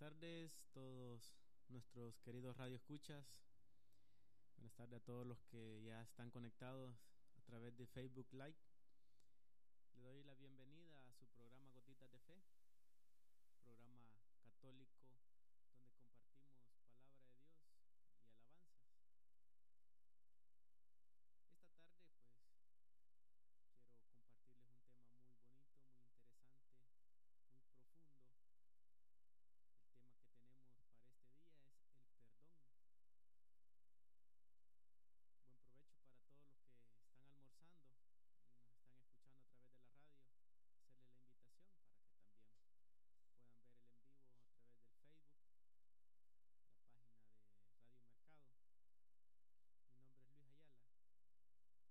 tardes todos nuestros queridos radioescuchas. Buenas tardes a todos los que ya están conectados a través de Facebook Live. Le doy la bienvenida